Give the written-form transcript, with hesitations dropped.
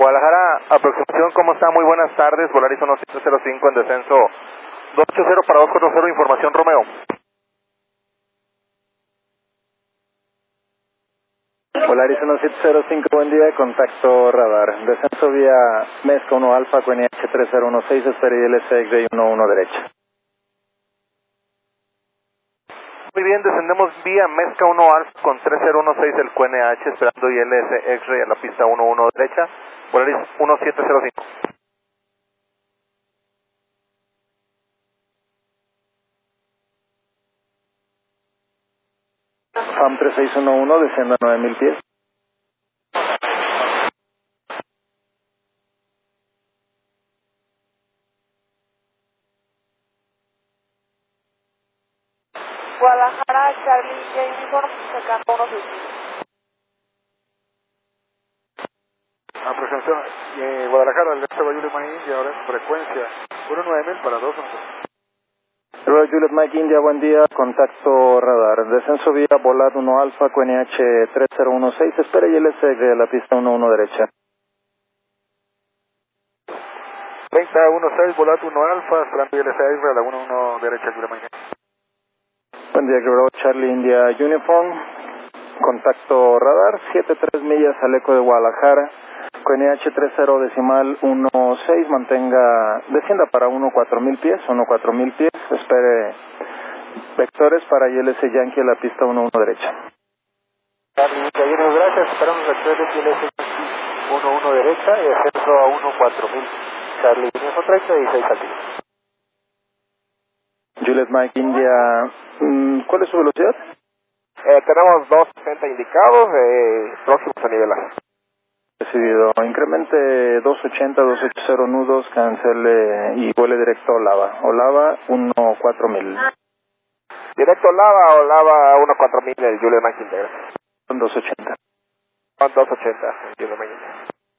Guadalajara, aproximación, ¿cómo está? Muy buenas tardes, Volaris 1705 en descenso 280 para 240, información Romeo. Volaris 1705, buen día, contacto radar. Descenso vía Mezca 1 Alfa, QNH 3016, espera ILS X-Ray 11 derecha. Muy bien, descendemos vía Mezca 1 Alfa con 3016 el QNH, esperando ILS X-Ray a la pista 11 derecha, Volaris 1705. FAM 3611, desciendo a 9000 pies. Guadalajara, Charlie, J Uniform, sacando 165. Aproximación, Guadalajara, el este Juliet Mike India, ahora en frecuencia 19000 para 211. Royal Juliet Mike India, buen día, contacto radar. Descenso vía Volad 1 Alfa, QNH 3016, espera ILS X-Ray a la pista 11 derecha. 3016, Volat 1 Alfa, esperando ILS X-Ray a la 11 derecha, Juliet Mike India. Buen día, Guerrero Charlie India Uniform, contacto radar, 73 millas al eco de Guadalajara, QNH 30.16, descienda para 14000 pies, 14000 pies, espere vectores para ILS Yankee a la pista 11 derecha. Charlie India, gracias, esperamos vectores ILS 11 derecha y ascenso a 14000. Charlie India 36 aquí. Juliet Mike India, ¿cuál es su velocidad? Tenemos 260 indicados, próximos a nivelar. Recibido, incremente 280, 280 nudos, cancele y vuele directo a Olava 14000. Directo Olava 14000 el Juliet Mike India. Son 280. Son 280 el Juliet Mike India.